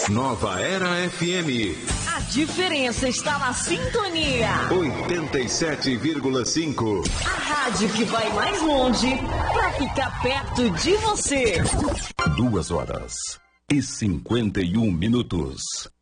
Nova Era FM. A diferença está na sintonia. 87,5. A rádio que vai mais longe para ficar perto de você. 2 horas e 51 minutos.